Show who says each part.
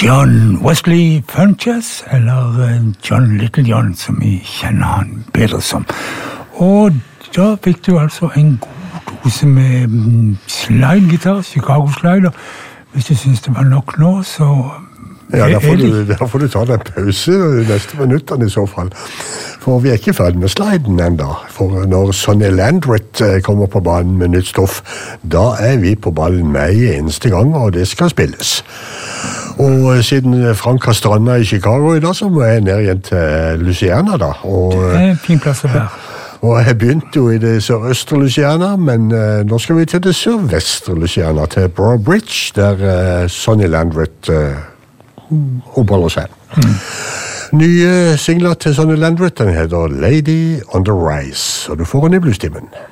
Speaker 1: John Wesley Funches, eller John Little John, som vi kjenner han bedre som. Og da fikk du altså en god dose med slide-gitar, Chicago Slider. Hvis du synes det var nok nå, så...
Speaker 2: Ja, da får du ta deg en pause de neste minuttene i så fall. For vi ikke ferdig med sliden enda. For når Sonny Landreth kommer på banen med nytt stoff, da vi på ballen med eneste gang, og det skal spilles. Og siden Frank har strandet i Chicago i dag, så må jeg ned igjen til Louisiana da. Og,
Speaker 1: det en fin plass å være.
Speaker 2: Og jeg begynte jo i det sørøstre Louisiana, men nå skal vi til det sørvestre Louisiana, til Breaux Bridge, der Sonny Landreth oppholder seg. Nye singler til Sonny Landreth, den heter Lady on the Rise, og du får den i bluestimen.